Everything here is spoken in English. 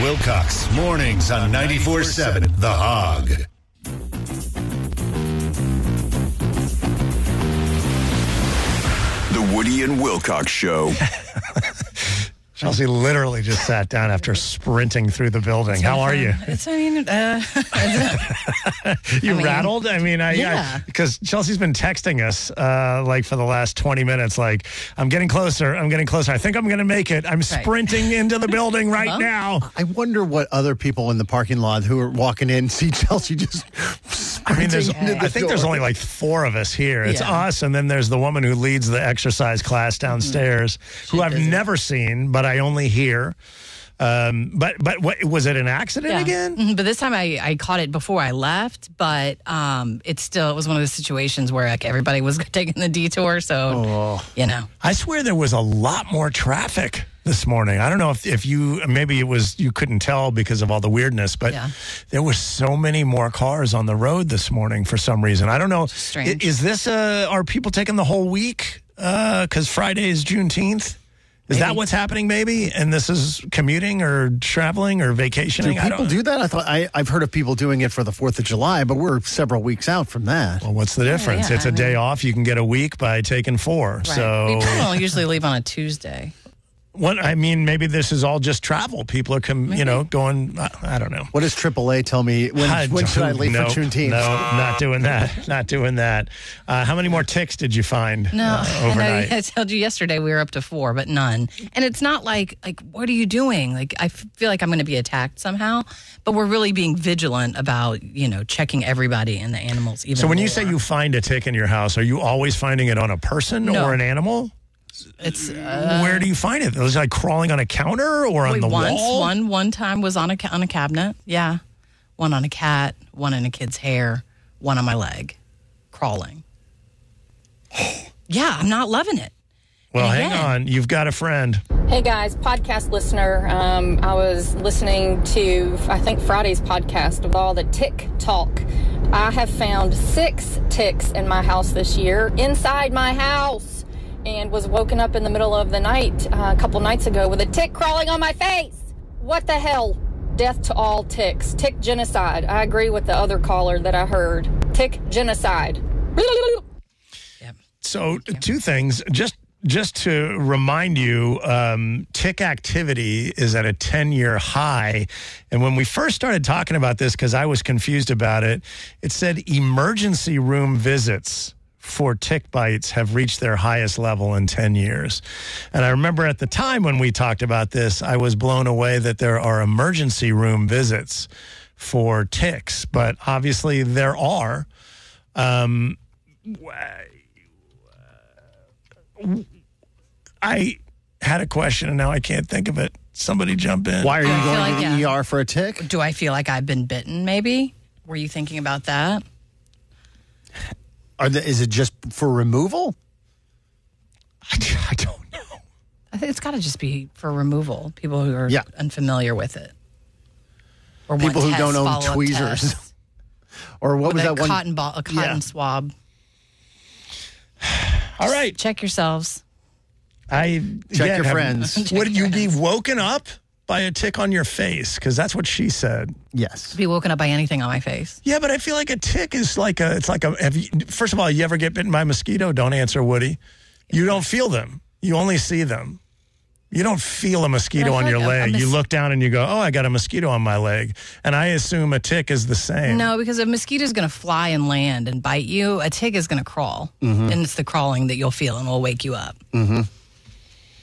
Wilcox, mornings on 94.7 The Hog. The Woody and Wilcox Show. Chelsea literally just sat down after sprinting through the building. How are you? You rattled? Yeah. Because Chelsea's been texting us like for the last 20 minutes, like, I'm getting closer. I think I'm going to make it. I'm sprinting into the building right now. I wonder what other people in the parking lot who are walking in see Chelsea just sprinting into the I think there's door. only like 4 of us here. It's us, and then there's the woman who leads the exercise class downstairs, who I've never seen, but I only hear. But what was it, an accident again? Mm-hmm. But this time I caught it before I left, but it was one of those situations where like everybody was taking the detour, so I swear there was a lot more traffic this morning. I don't know if you, maybe it was, you couldn't tell because of all the weirdness, but there were so many more cars on the road this morning for some reason. I don't know. Strange. Is this, are people taking the whole week? Because Friday is Juneteenth. Is that what's happening maybe? And this is commuting or traveling or vacationing? Do people do that? I've heard of people doing it for the 4th of July, but we're several weeks out from that. Well, what's the difference? It's a day off. You can get a week by taking 4. Right. So People don't usually leave on a Tuesday. Maybe this is all just travel. People are, going, I don't know. What does AAA tell me? When should I leave for Juneteenth? No, not doing that. Not doing that. How many more ticks did you find overnight? I told you yesterday we were up to 4, but none. And it's not like, what are you doing? Like, I feel like I'm going to be attacked somehow, but we're really being vigilant about, checking everybody and the animals even So when more. you say you find a tick in your house, are you always finding it on a person or an animal? It's where do you find it? Was it like crawling on a counter or on the wall? One time was on a cabinet. Yeah, one on a cat, one in a kid's hair, one on my leg, crawling. Yeah, I'm not loving it. Well, hang on. You've got a friend. Hey guys, podcast listener. I was listening to, I think, Friday's podcast with all the tick talk. I have found 6 ticks in my house this year, inside my house. And was woken up in the middle of the night a couple nights ago with a tick crawling on my face. What the hell? Death to all ticks. Tick genocide. I agree with the other caller that I heard. Tick genocide. Yep. So 2 things. Just to remind you, tick activity is at a 10-year high. And when we first started talking about this, because I was confused about it, it said emergency room visits for tick bites have reached their highest level in 10 years. And I remember at the time when we talked about this, I was blown away that there are emergency room visits for ticks, but obviously there are. I had a question and now I can't think of it. Somebody jump in. Why are you going to the ER for a tick? Do I feel like I've been bitten, maybe? Were you thinking about that? Is it just for removal? I don't know. I think it's got to just be for removal. People who are unfamiliar with it. Or people who don't own follow-up tweezers. tests. Or what was that one? A cotton swab. All right. Check yourselves. Check your friends. Would you be woken up by a tick on your face? Because that's what she said. Yes. Be woken up by anything on my face. Yeah, but I feel like a tick is first of all, you ever get bitten by a mosquito? Don't answer, Woody. You don't feel them. You only see them. You don't feel a mosquito on your leg. You look down and you go, oh, I got a mosquito on my leg. And I assume a tick is the same. No, because a mosquito is going to fly and land and bite you. A tick is going to crawl. Mm-hmm. And it's the crawling that you'll feel and will wake you up. Mm-hmm.